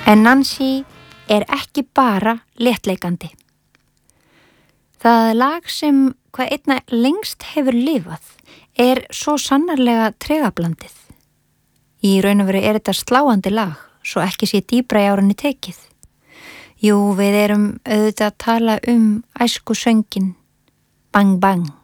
En Nancy ekki bara léttleikandi. Það lag sem hvað einna lengst hefur lifað svo sannarlega tregablandið. Í raun og veru þetta sláandi lag, svo ekki sé dýpra í árinni tekið. Jú, við erum auðvitað að tala æsku sönginn Bang Bang.